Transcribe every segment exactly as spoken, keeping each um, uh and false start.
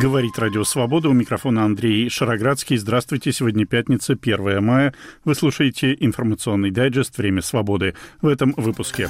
Говорит Радио Свобода. У микрофона Андрей Шароградский. Здравствуйте. Сегодня пятница, первое мая. Вы слушаете информационный дайджест «Время свободы». В этом выпуске.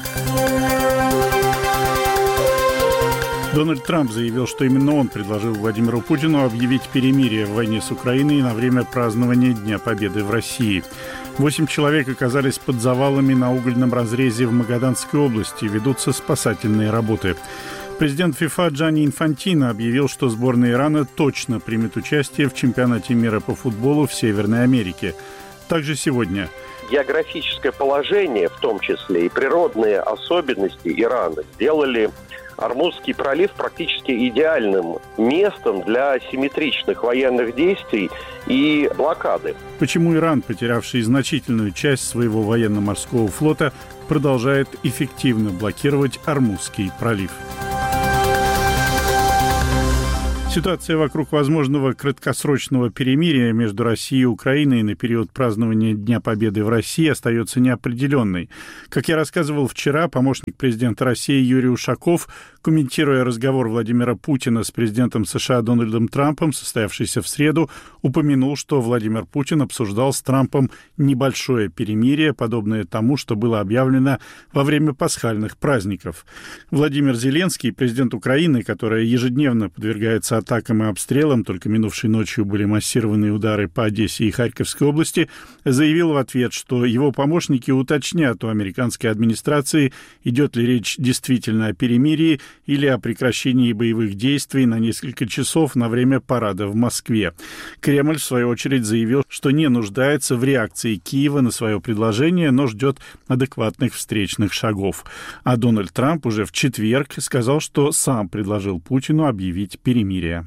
Дональд Трамп заявил, что именно он предложил Владимиру Путину объявить перемирие в войне с Украиной на время празднования Дня Победы в России. Восемь человек оказались под завалами на угольном разрезе в Магаданской области. Ведутся спасательные работы. Президент ФИФА Джанни Инфантино объявил, что сборная Ирана точно примет участие в чемпионате мира по футболу в Северной Америке. Также сегодня географическое положение, в том числе и природные особенности Ирана, сделали Ормузский пролив практически идеальным местом для асимметричных военных действий и блокады. Почему Иран, потерявший значительную часть своего военно-морского флота, продолжает эффективно блокировать Ормузский пролив? Ситуация вокруг возможного краткосрочного перемирия между Россией и Украиной на период празднования Дня Победы в России остается неопределенной. Как я рассказывал вчера, помощник президента России Юрий Ушаков, комментируя разговор Владимира Путина с президентом США Дональдом Трампом, состоявшийся в среду, упомянул, что Владимир Путин обсуждал с Трампом небольшое перемирие, подобное тому, что было объявлено во время пасхальных праздников. Владимир Зеленский, президент Украины, которая ежедневно подвергается атакам и обстрелам, только минувшей ночью были массированные удары по Одессе и Харьковской области, заявил в ответ, что его помощники уточнят у американской администрации, идет ли речь действительно о перемирии или о прекращении боевых действий на несколько часов на время парада в Москве. Кремль, в свою очередь, заявил, что не нуждается в реакции Киева на свое предложение, но ждет адекватных встречных шагов. А Дональд Трамп уже в четверг сказал, что сам предложил Путину объявить перемирие.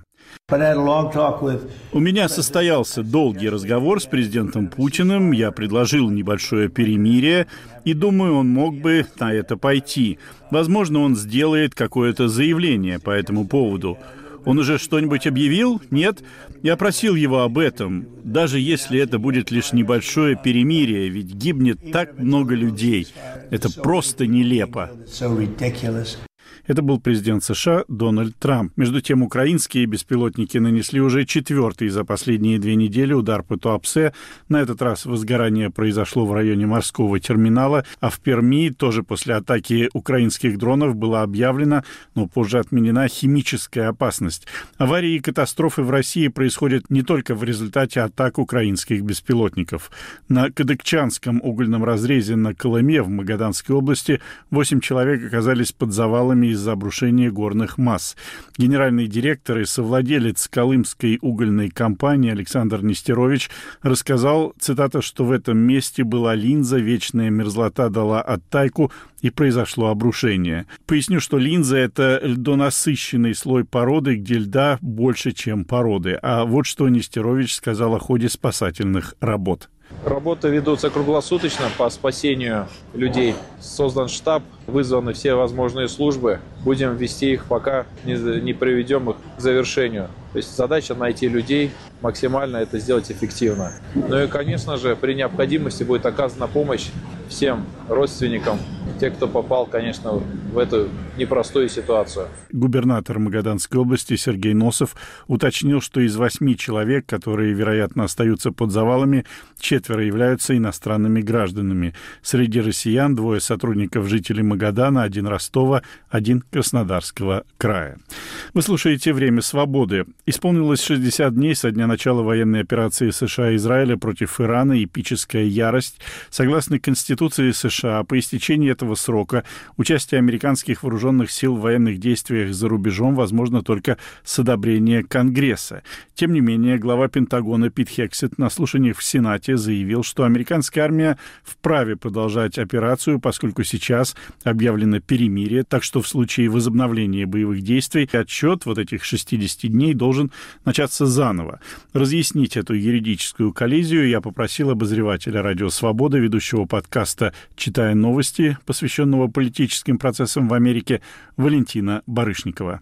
У меня состоялся долгий разговор с президентом Путиным, я предложил небольшое перемирие, и думаю, он мог бы на это пойти. Возможно, он сделает какое-то заявление по этому поводу. Он уже что-нибудь объявил? Нет? Я просил его об этом, даже если это будет лишь небольшое перемирие, ведь гибнет так много людей. Это просто нелепо. Это был президент США Дональд Трамп. Между тем, украинские беспилотники нанесли уже четвертый за последние две недели удар по Туапсе. На этот раз возгорание произошло в районе морского терминала, а в Перми тоже после атаки украинских дронов была объявлена, но позже отменена химическая опасность. Аварии и катастрофы в России происходят не только в результате атак украинских беспилотников. На Кадыкчанском угольном разрезе на Колыме в Магаданской области восемь человек оказались под завалами из-за обрушения горных масс. Генеральный директор и совладелец Колымской угольной компании Александр Нестерович рассказал, цитата, что в этом месте была линза, вечная мерзлота дала оттайку и произошло обрушение. Поясню, что линза — это льдонасыщенный слой породы, где льда больше, чем породы. А вот что Нестерович сказал о ходе спасательных работ. Работы ведутся круглосуточно по спасению людей. Создан штаб, вызваны все возможные службы. Будем вести их, пока не, не приведем их к завершению. То есть задача найти людей, максимально это сделать эффективно. Ну и, конечно же, при необходимости будет оказана помощь всем родственникам, те, кто попал, конечно, в эту непростую ситуацию. Губернатор Магаданской области Сергей Носов уточнил, что из восьми человек, которые, вероятно, остаются под завалами, четверо являются иностранными гражданами. Среди россиян двое сотрудников жителей Магадана, один Ростова, один Краснодарского края. Вы слушаете «Время свободы». Исполнилось шестьдесят дней со дня начала военной операции США и Израиля против Ирана «Эпическая ярость». Согласно Конституции США, по истечении этого срока участие американских вооруженных сил в военных действиях за рубежом возможно только с одобрения Конгресса. Тем не менее, глава Пентагона Пит Хексет на слушаниях в Сенате заявил, что американская армия вправе продолжать операцию, поскольку сейчас объявлено перемирие, так что в случае возобновления боевых действий отсчет вот этих шестидесяти дней должен начаться заново. Разъяснить эту юридическую коллизию я попросил обозревателя «Радио Свобода», ведущего подкаста «Читая новости», посвященного политическим процессам в Америке, Валентина Барышникова.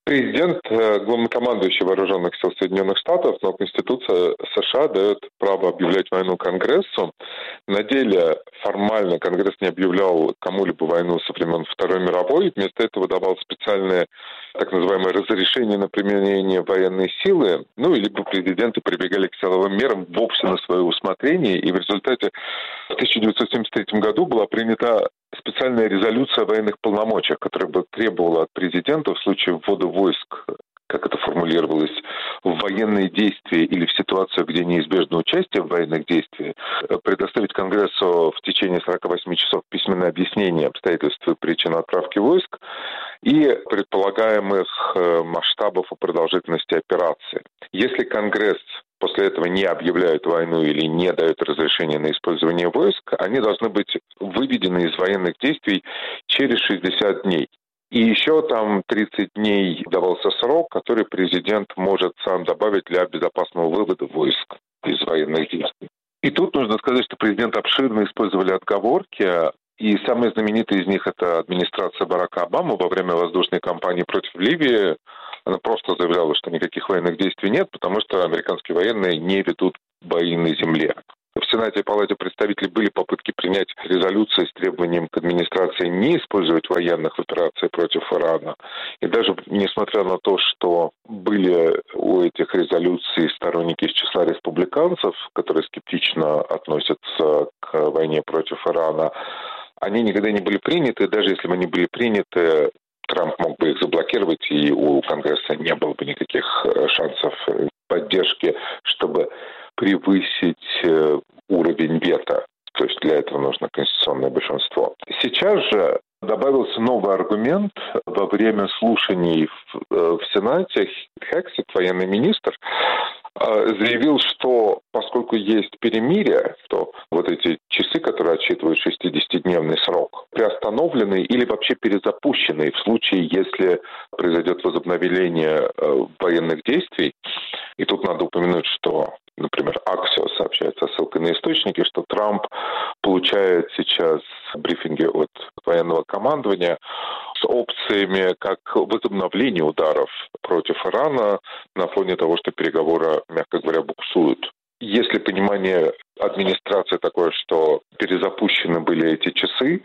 Президент, главнокомандующий вооруженных сил Соединенных Штатов, но Конституция США дает право объявлять войну Конгрессу. На деле формально Конгресс не объявлял кому-либо войну со времен Второй мировой. Вместо этого давал специальное так называемое разрешение на применение военной силы. Ну, либо президенты прибегали к силовым мерам вовсе на свое усмотрение. И в результате в тысяча девятьсот семьдесят третьем году была принята специальная резолюция о военных полномочиях, которая бы требовала от президента в случае ввода войск, как это формулировалось, в военные действия или в ситуацию, где неизбежно участие в военных действиях, предоставить Конгрессу в течение сорока восьми часов письменное объяснение обстоятельств и причин отправки войск и предполагаемых масштабов и продолжительности операции. Если Конгресс после этого не объявляют войну или не дают разрешение на использование войск, они должны быть выведены из военных действий через шестьдесят дней. И еще там тридцать дней давался срок, который президент может сам добавить для безопасного вывода войск из военных действий. И тут нужно сказать, что президент обширно использовали отговорки, и самые знаменитые из них — это администрация Барака Обамы во время воздушной кампании против Ливии. Она просто заявляла, что никаких военных действий нет, потому что американские военные не ведут бои на земле. В Сенате и Палате представителей были попытки принять резолюции с требованием к администрации не использовать военных в операции против Ирана. И даже несмотря на то, что были у этих резолюций сторонники из числа республиканцев, которые скептично относятся к войне против Ирана, они никогда не были приняты. Даже если бы они были приняты, Трамп мог бы их заблокировать, и у Конгресса не было бы никаких шансов поддержки, чтобы превысить уровень вето. То есть для этого нужно конституционное большинство. Сейчас же добавился новый аргумент. Во время слушаний в, в Сенате Хексет, военный министр, заявил, что поскольку есть перемирие, то вот эти часы, которые отсчитывают шестидесятидневный срок, приостановлены или вообще перезапущены в случае, если произойдет возобновление военных действий. И тут надо упомянуть, что, например, Axios сообщает со ссылкой на источники, что Трамп получает сейчас брифинги от военного командования с опциями как возобновления ударов против Ирана на фоне того, что переговоры, мягко говоря, буксуют. Если понимание администрации такое, что перезапущены были эти часы,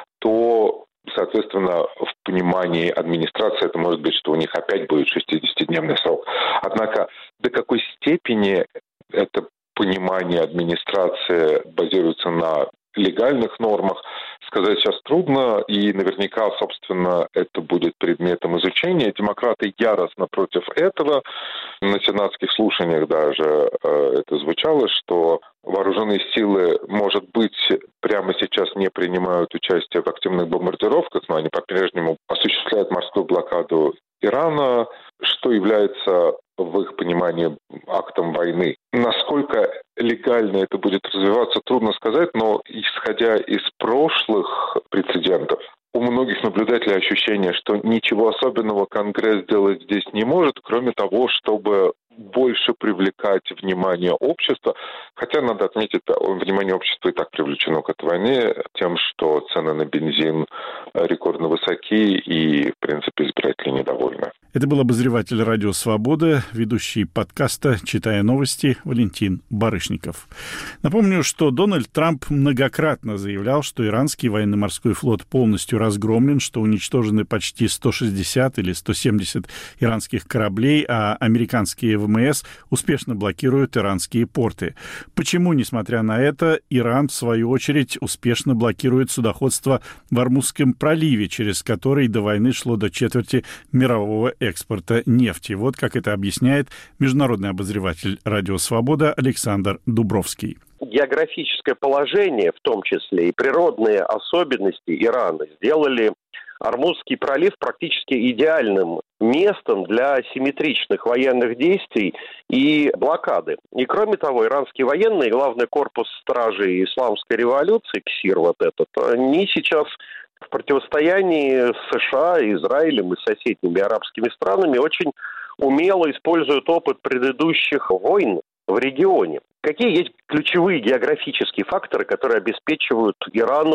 то, соответственно, в понимании администрации это может быть, что у них опять будет шестидесятидневный срок. Однако до какой степени это понимание администрации базируется на легальных нормах, сказать сейчас трудно, и наверняка, собственно, это будет предметом изучения. Демократы яростно против этого. На сенатских слушаниях даже э, это звучало, что вооруженные силы, может быть, прямо сейчас не принимают участие в активных бомбардировках, но они по-прежнему осуществляют морскую блокаду Ирана, что является в их понимании актом войны. Насколько легально это будет развиваться, трудно сказать, но исходя из прошлых прецедентов, у многих наблюдателей ощущение, что ничего особенного Конгресс делать здесь не может, кроме того, чтобы больше привлекать внимание общества. Хотя, надо отметить, внимание общества и так привлечено к этой войне тем, что цены на бензин рекордно высоки и, в принципе, избиратели недовольны. Это был обозреватель «Радио Свобода», ведущий подкаста «Читая новости» Валентин Барышников. Напомню, что Дональд Трамп многократно заявлял, что иранский военно-морской флот полностью разгромлен, что уничтожены почти сто шестьдесят или сто семьдесят иранских кораблей, а американские ВМС успешно блокируют иранские порты. Почему, несмотря на это, Иран, в свою очередь, успешно блокирует судоходство в Ормузском проливе, через который до войны шло до четверти мирового экспорта нефти? Вот как это объясняет международный обозреватель «Радио Свобода» Александр Дубровский. Географическое положение, в том числе и природные особенности Ирана, сделали Ормузский пролив практически идеальным местом для асимметричных военных действий и блокады. И кроме того, иранские военные, главный корпус стражей исламской революции, КСИР вот этот, они сейчас в противостоянии с США, Израилем и соседними арабскими странами очень умело используют опыт предыдущих войн в регионе. Какие есть ключевые географические факторы, которые обеспечивают Ирану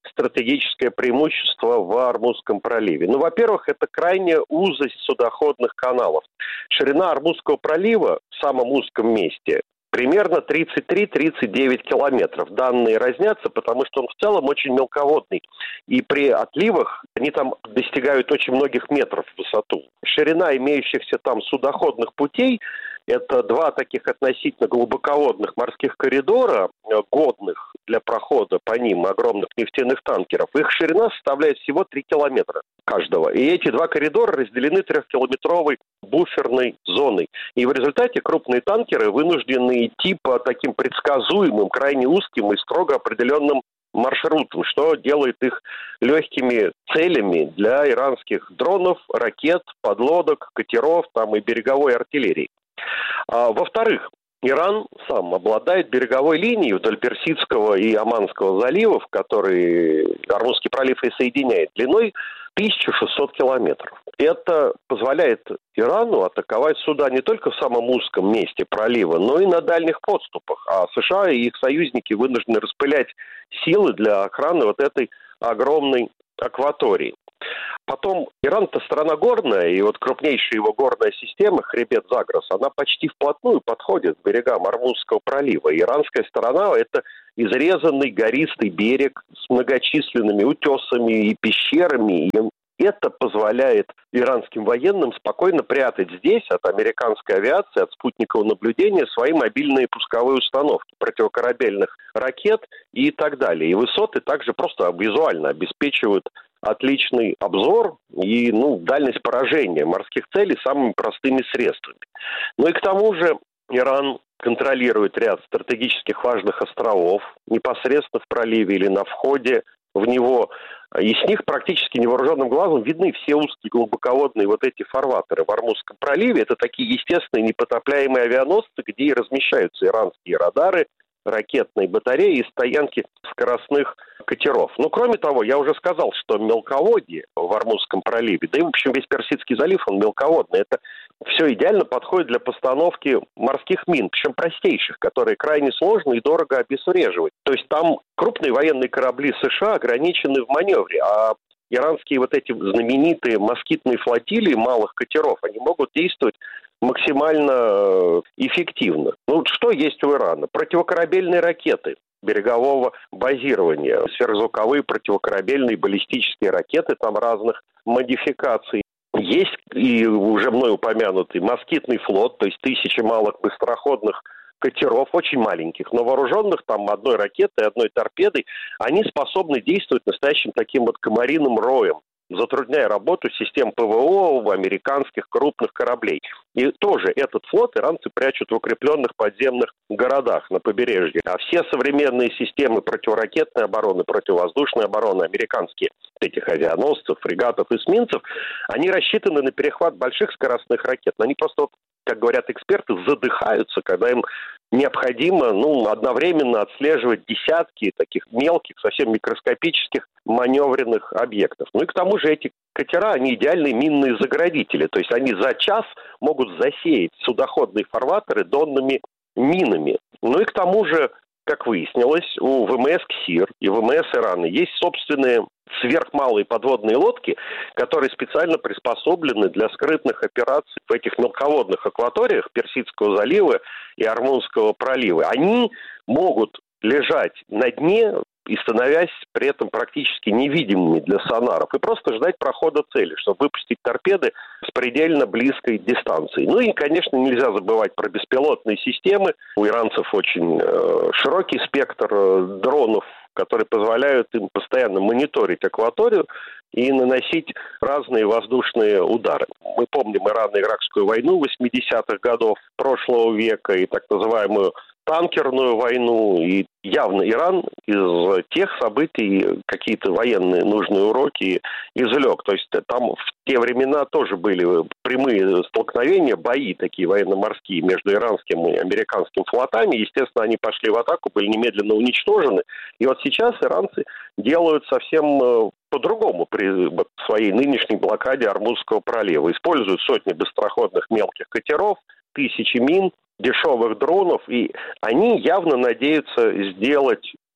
стратегическое преимущество в Ормузском проливе? Ну, во-первых, это крайняя узость судоходных каналов. Ширина Ормузского пролива в самом узком месте примерно тридцать три - тридцать девять километров. Данные разнятся, потому что он в целом очень мелководный. И при отливах они там достигают очень многих метров в высоту. Ширина имеющихся там судоходных путей – это два таких относительно глубоководных морских коридора, годных для прохода по ним огромных нефтяных танкеров. Их ширина составляет всего три километра каждого. И эти два коридора разделены трехкилометровой буферной зоной. И в результате крупные танкеры вынуждены идти по таким предсказуемым, крайне узким и строго определенным маршрутам, что делает их легкими целями для иранских дронов, ракет, подлодок, катеров там, и береговой артиллерии. А, во-вторых, Иран сам обладает береговой линией вдоль Персидского и Оманского заливов, которые Ормузский пролив и соединяет, длиной тысяча шестьсот километров. Это позволяет Ирану атаковать суда не только в самом узком месте пролива, но и на дальних подступах. А США и их союзники вынуждены распылять силы для охраны вот этой огромной акватории. Потом, Иран-то страна горная, и вот крупнейшая его горная система, хребет Загрос, она почти вплотную подходит к берегам Ормузского пролива. Иранская сторона – это изрезанный гористый берег с многочисленными утесами и пещерами. И это позволяет иранским военным спокойно прятать здесь от американской авиации, от спутникового наблюдения свои мобильные пусковые установки, противокорабельных ракет и так далее. И высоты также просто визуально обеспечивают отличный обзор и ну, дальность поражения морских целей самыми простыми средствами. Ну и к тому же Иран контролирует ряд стратегических важных островов непосредственно в проливе или на входе в него. И с них практически невооруженным глазом видны все узкие глубоководные вот эти фарватеры в Ормузском проливе. Это такие естественные непотопляемые авианосцы, где и размещаются иранские радары, ракетные батареи и стоянки скоростных катеров. Ну, кроме того, я уже сказал, что мелководье в Ормузском проливе, да и, в общем, весь Персидский залив, он мелководный. Это все идеально подходит для постановки морских мин, причем простейших, которые крайне сложно и дорого обезвреживать. То есть там крупные военные корабли США ограничены в маневре, а иранские вот эти знаменитые москитные флотилии малых катеров, они могут действовать максимально эффективно. Ну, что есть у Ирана? Противокорабельные ракеты берегового базирования, сверхзвуковые противокорабельные баллистические ракеты там разных модификаций. Есть и уже мной упомянутый москитный флот, то есть тысячи малых быстроходных катеров, очень маленьких, но вооруженных там одной ракетой, одной торпедой, они способны действовать настоящим таким вот комариным роем, затрудняя работу систем ПВО американских крупных кораблей. И тоже этот флот иранцы прячут в укрепленных подземных городах на побережье. А все современные системы противоракетной обороны, противовоздушной обороны, американские, этих авианосцев, фрегатов, эсминцев, они рассчитаны на перехват больших скоростных ракет. Но они просто, как говорят эксперты, задыхаются, когда им необходимо ну, одновременно отслеживать десятки таких мелких, совсем микроскопических маневренных объектов. Ну и к тому же эти катера, они идеальные минные заградители. То есть они за час могут засеять судоходные фарватеры донными минами. Ну и к тому же, как выяснилось, у ВМС КСИР и ВМС Ирана есть собственные сверхмалые подводные лодки, которые специально приспособлены для скрытных операций в этих мелководных акваториях Персидского залива и Ормузского пролива. Они могут лежать на дне и становясь при этом практически невидимыми для сонаров, и просто ждать прохода цели, чтобы выпустить торпеды с предельно близкой дистанции. Ну и, конечно, нельзя забывать про беспилотные системы. У иранцев очень э, широкий спектр э, дронов, которые позволяют им постоянно мониторить акваторию и наносить разные воздушные удары. Мы помним Ирано-Иракскую войну восьмидесятых годов прошлого века и так называемую танкерную войну, и явно Иран из тех событий какие-то военные нужные уроки извлек. То есть там в те времена тоже были прямые столкновения, бои такие военно-морские между иранским и американским флотами. Естественно, они пошли в атаку, были немедленно уничтожены. И вот сейчас иранцы делают совсем по-другому при своей нынешней блокаде Ормузского пролива. Используют сотни быстроходных мелких катеров, тысячи мин, дешевых дронов, и они явно надеются сделать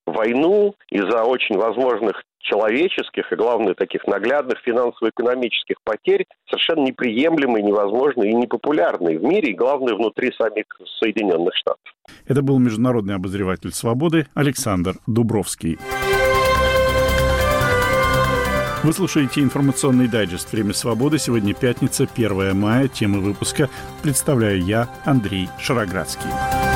войну из-за очень возможных человеческих и, главное, таких наглядных финансово-экономических потерь совершенно неприемлемый, невозможный и непопулярный в мире, и, главное, внутри самих Соединенных Штатов. Это был международный обозреватель «Свободы» Александр Дубровский. Вы слушаете информационный дайджест «Время свободы». Сегодня пятница, первое мая. Темы выпуска представляю я, Андрей Шароградский.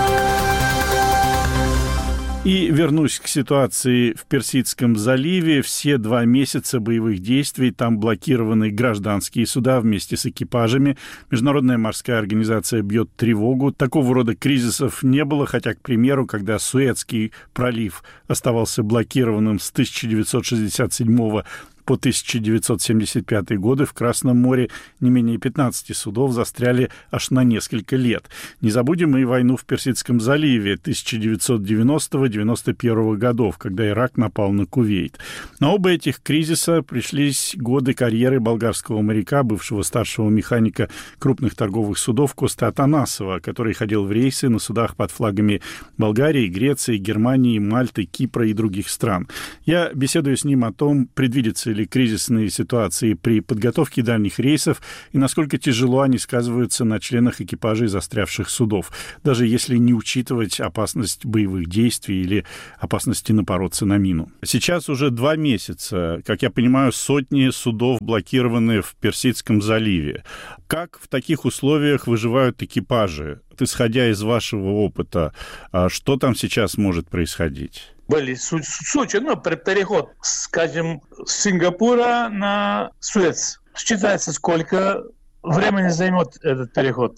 И вернусь к ситуации в Персидском заливе. Все два месяца боевых действий там блокированы гражданские суда вместе с экипажами. Международная морская организация бьет тревогу. Такого рода кризисов не было, хотя, к примеру, когда Суэцкий пролив оставался блокированным с тысяча девятьсот шестьдесят седьмого по тысяча девятьсот семьдесят пятый годы в Красном море не менее пятнадцати судов застряли аж на несколько лет. Не забудем и войну в Персидском заливе тысяча девятьсот девяностого — девяносто первого годов, когда Ирак напал на Кувейт. На оба этих кризиса пришлись годы карьеры болгарского моряка, бывшего старшего механика крупных торговых судов Косты Атанасова, который ходил в рейсы на судах под флагами Болгарии, Греции, Германии, Мальты, Кипра и других стран. Я беседую с ним о том, предвидится или кризисные ситуации при подготовке дальних рейсов и насколько тяжело они сказываются на членах экипажей застрявших судов, даже если не учитывать опасность боевых действий или опасности напороться на мину. Сейчас уже два месяца, как я понимаю, сотни судов блокированы в Персидском заливе. Как в таких условиях выживают экипажи? Исходя из вашего опыта, что там сейчас может происходить? Были случаи, ну, переход, скажем, с Сингапура на Суэц. Считается, сколько времени займет этот переход.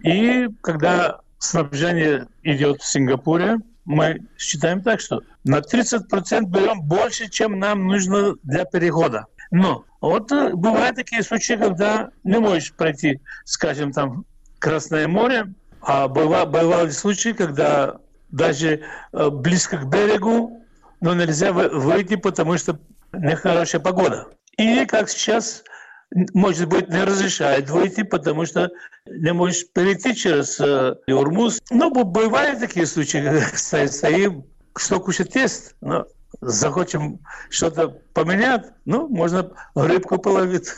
И когда снабжение идет в Сингапуре, мы считаем так, что на тридцать процентов берем больше, чем нам нужно для перехода. Но вот бывают такие случаи, когда не можешь пройти, скажем, там, Красное море, а бывали, бывали случаи, когда даже э, близко к берегу, но нельзя выйти, потому что нехорошая погода. Или, как сейчас, может быть, не разрешают выйти, потому что не можешь перейти через э, Ормуз. Но бывают такие случаи, когда стоим, что кушать есть, но захочем что-то поменять, ну, можно рыбку половить.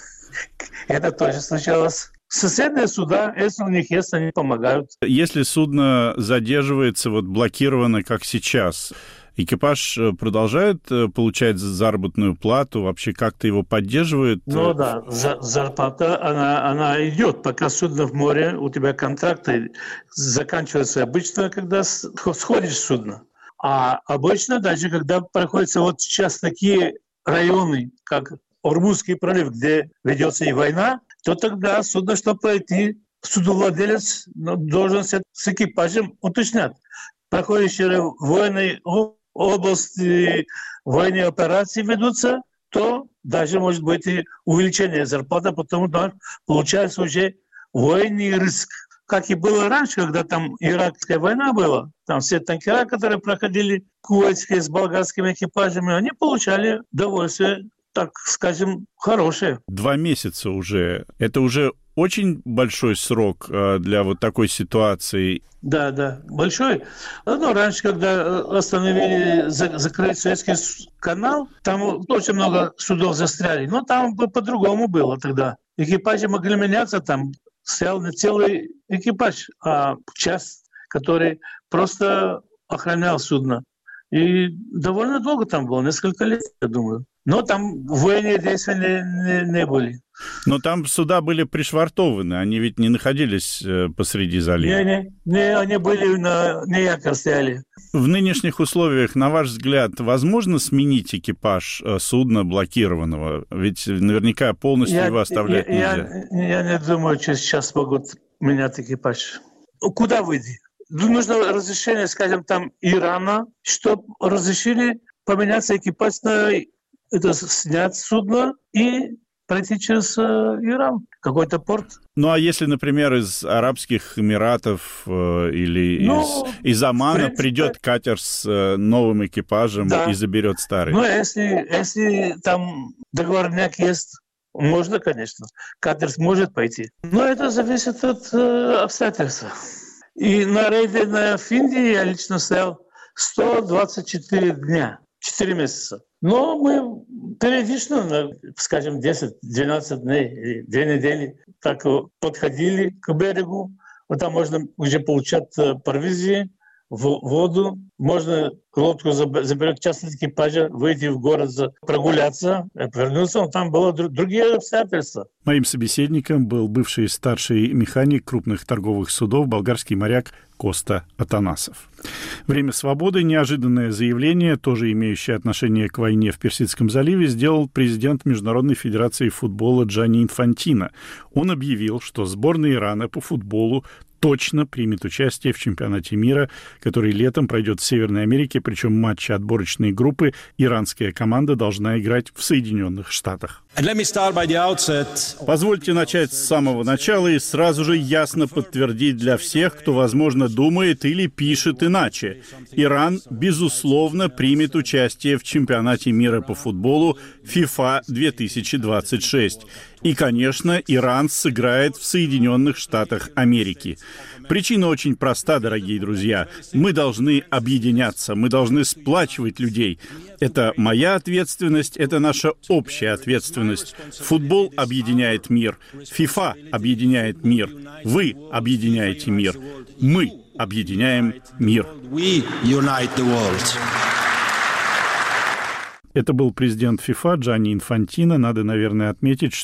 Это тоже случалось. Соседние суда, если у них есть, они помогают. Если судно задерживается, вот блокировано, как сейчас, экипаж продолжает получать заработную плату, вообще как-то его поддерживает? Ну да, за, зарплата, она, она идет, пока судно в море, у тебя контракты заканчиваются обычно, когда сходишь с судна. А обычно, даже когда проходятся вот сейчас такие районы, как Ормузский пролив, где ведется и война, то тогда судно, чтобы пройти, судовладелец должен с экипажем уточнять. Проходящие военные области, военные операции ведутся, то даже может быть и увеличение зарплаты, потому что получается уже военный риск. Как и было раньше, когда там иракская война была, там все танкера, которые проходили кувейтские с болгарскими экипажами, они получали удовольствие, так скажем, хорошее. Два месяца уже. Это уже очень большой срок для вот такой ситуации. Да, да, большой. Ну, раньше, когда остановили, закрыть Суэцкий канал, там очень много судов застряли. Но там по-другому было тогда. Экипажи могли меняться, там стоял не целый экипаж, а часть, который просто охранял судно. И довольно долго там было, несколько лет, я думаю. Но там военные действия не, не, не были. Но там суда были пришвартованы, они ведь не находились посреди залива. Не, не, не, они были на, на якорь стояли. В нынешних условиях, на ваш взгляд, возможно сменить экипаж судна блокированного? Ведь наверняка полностью я, его оставлять я, нельзя. Я, я не думаю, что сейчас могут менять экипаж. Куда выйти? Нужно разрешение, скажем, там Ирана, чтобы разрешили поменяться экипаж на это, снять судно и пройти через э, Иран, какой-то порт. Ну, а если, например, из Арабских Эмиратов э, или ну, из, из Омана принципе, придет катер с э, новым экипажем, да, и заберет старый? Ну, если, если там договорняк есть, можно, конечно. Катер сможет пойти. Но это зависит от э, обстоятельств. И на рейде на Финдии я лично стоял сто двадцать четыре дня, четыре месяца. Но мы периодично, скажем, десять-двенадцать дней, две недели, так подходили к берегу. Вот там можно уже получать провизии, воду, можно лодку заберет частный экипаж, выйти в город, прогуляться, вернуться, но там было другие обстоятельства. Моим собеседником был бывший старший механик крупных торговых судов, болгарский моряк Коста Атанасов. Время свободы, неожиданное заявление, тоже имеющее отношение к войне в Персидском заливе, сделал президент Международной федерации футбола Джанни Инфантино. Он объявил, что сборная Ирана по футболу точно примет участие в чемпионате мира, который летом пройдет в Северной Америке, причем матчи отборочной группы иранская команда должна играть в Соединенных Штатах. Позвольте начать с самого начала и сразу же ясно подтвердить для всех, кто, возможно, думает или пишет иначе. Иран, безусловно, примет участие в чемпионате мира по футболу FIFA две тысячи двадцать шесть. И, конечно, Иран сыграет в Соединенных Штатах Америки. Причина очень проста, дорогие друзья. Мы должны объединяться, мы должны сплачивать людей. Это моя ответственность, это наша общая ответственность. Футбол объединяет мир, FIFA объединяет мир, вы объединяете мир, мы объединяем мир. Это был президент FIFA Джанни Инфантино. Надо, наверное, отметить,